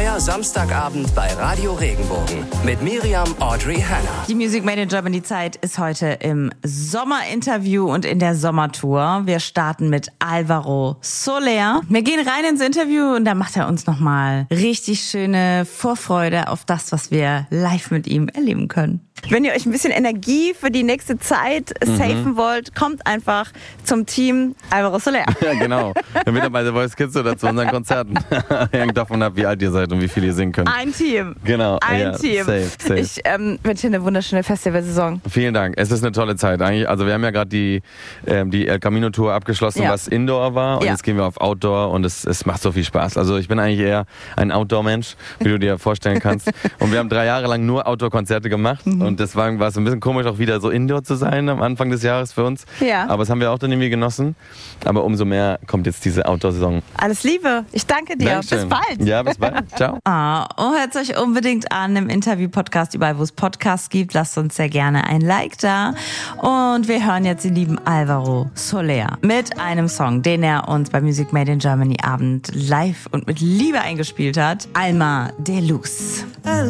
Neuer Samstagabend bei Radio Regenbogen mit Miriam Audrey Hanna. Die Music Made in Germany Zeit ist heute im Sommerinterview und in der Sommertour. Wir starten mit Alvaro Soler. Wir gehen rein ins Interview und da macht er uns nochmal richtig schöne Vorfreude auf das, was wir live mit ihm erleben können. Wenn ihr euch ein bisschen Energie für die nächste Zeit safen wollt, kommt einfach zum Team Alvaro Soler. Ja, genau. Dann wird er bei The Voice Kids oder zu unseren Konzerten. Hängt davon ab, wie alt ihr seid und wie viel ihr singen könnt. Ein Team. Genau. Ein Team. Safe. Ich wünsche dir eine wunderschöne Festivalsaison. Vielen Dank. Es ist eine tolle Zeit eigentlich. Also wir haben ja gerade die El Camino Tour abgeschlossen, was Indoor war. Und jetzt gehen wir auf Outdoor und es macht so viel Spaß. Also ich bin eigentlich eher ein Outdoor-Mensch, wie du dir vorstellen kannst. Und wir haben 3 Jahre lang nur Outdoor-Konzerte gemacht. Und das war es ein bisschen komisch, auch wieder so Indoor zu sein am Anfang des Jahres für uns. Ja. Aber das haben wir auch dann irgendwie genossen. Aber umso mehr kommt jetzt diese Outdoor-Saison. Alles Liebe. Ich danke dir. Dankeschön. Bis bald. Ja, bis bald. Ciao. Hört es euch unbedingt an im Interview-Podcast, überall wo es Podcasts gibt. Lasst uns sehr gerne ein Like da. Und wir hören jetzt den lieben Alvaro Soler mit einem Song, den er uns bei Music Made in Germany Abend live und mit Liebe eingespielt hat. Alma de Luz.